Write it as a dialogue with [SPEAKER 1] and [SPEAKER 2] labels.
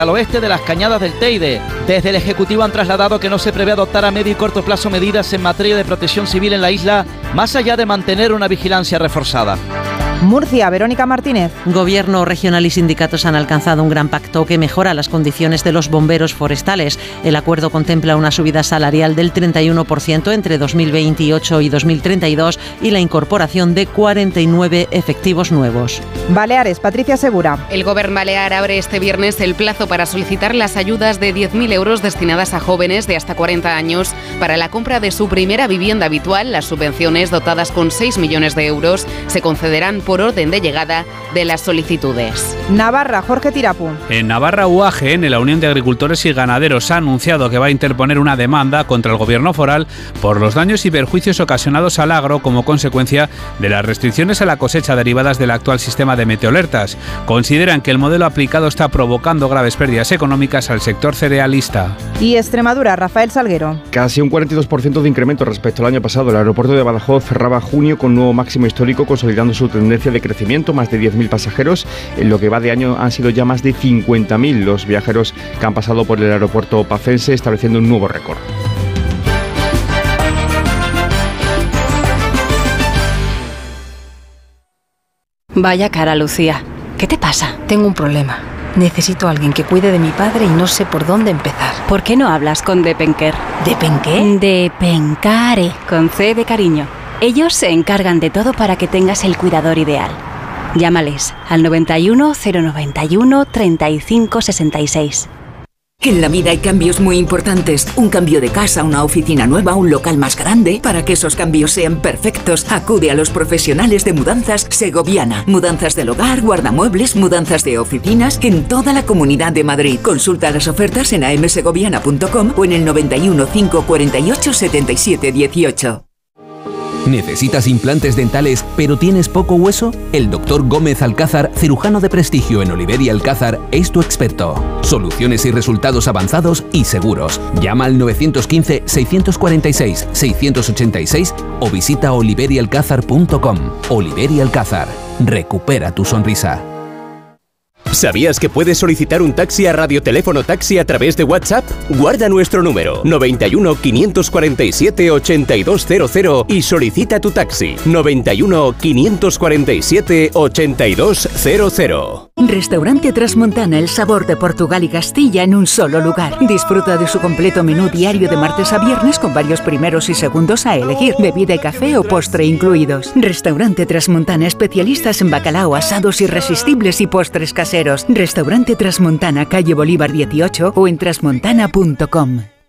[SPEAKER 1] al oeste de las Cañadas del Teide. Desde el Ejecutivo han trasladado que no se prevé adoptar a medio y corto plazo medidas en materia de protección civil en la isla, más allá de mantener una vigilancia reforzada.
[SPEAKER 2] Murcia, Verónica Martínez.
[SPEAKER 3] Gobierno regional y sindicatos han alcanzado un gran pacto que mejora las condiciones de los bomberos forestales. El acuerdo contempla una subida salarial del 31% entre 2028 y 2032 y la incorporación de 49 efectivos nuevos.
[SPEAKER 2] Baleares, Patricia Segura.
[SPEAKER 4] El Gobierno balear abre este viernes el plazo para solicitar las ayudas de 10.000 euros destinadas a jóvenes de hasta 40 años para la compra de su primera vivienda habitual. Las subvenciones, dotadas con 6 millones de euros, se concederán por orden de llegada de las solicitudes.
[SPEAKER 2] Navarra, Jorge Tirapu.
[SPEAKER 5] En Navarra, UAGN, la Unión de Agricultores y Ganaderos, ha anunciado que va a interponer una demanda contra el gobierno foral por los daños y perjuicios ocasionados al agro como consecuencia de las restricciones a la cosecha derivadas del actual sistema de meteoalertas. Consideran que el modelo aplicado está provocando graves pérdidas económicas al sector cerealista.
[SPEAKER 2] Y Extremadura, Rafael Salguero.
[SPEAKER 6] Casi un 42% de incremento respecto al año pasado. El aeropuerto de Badajoz cerraba junio con nuevo máximo histórico, consolidando su tendencia de crecimiento, más de 10.000 pasajeros. En lo que va de año han sido ya más de 50.000 los viajeros que han pasado por el aeropuerto pacense, estableciendo un nuevo récord.
[SPEAKER 7] Vaya cara, Lucía. ¿Qué te pasa?
[SPEAKER 8] Tengo un problema. Necesito a alguien que cuide de mi padre y no sé por dónde empezar.
[SPEAKER 7] ¿Por qué no hablas con Depenker?
[SPEAKER 8] ¿Depenqué?
[SPEAKER 7] Depencare, con C de cariño. Ellos se encargan de todo para que tengas el cuidador ideal. Llámales al 91 091 35 66.
[SPEAKER 9] En la vida hay cambios muy importantes. Un cambio de casa, una oficina nueva, un local más grande. Para que esos cambios sean perfectos, acude a los profesionales de Mudanzas Segoviana. Mudanzas del hogar, guardamuebles, mudanzas de oficinas en toda la Comunidad de Madrid. Consulta las ofertas en amsegoviana.com o en el 91 548 77 18.
[SPEAKER 10] ¿Necesitas implantes dentales pero tienes poco hueso? El Dr. Gómez Alcázar, cirujano de prestigio en Oliver y Alcázar, es tu experto. Soluciones y resultados avanzados y seguros. Llama al 915-646-686 o visita oliverialcázar.com. Oliver y Alcázar. Recupera tu sonrisa.
[SPEAKER 11] ¿Sabías que puedes solicitar un taxi a Radioteléfono Taxi a través de WhatsApp? Guarda nuestro número 91 547 8200 y solicita tu taxi 91 547 8200.
[SPEAKER 12] Restaurante Trasmontana, el sabor de Portugal y Castilla en un solo lugar. Disfruta de su completo menú diario de martes a viernes con varios primeros y segundos a elegir, bebida y café o postre incluidos. Restaurante Trasmontana, especialistas en bacalao, asados irresistibles y postres caseros. Restaurante Trasmontana, calle Bolívar 18 o en trasmontana.com.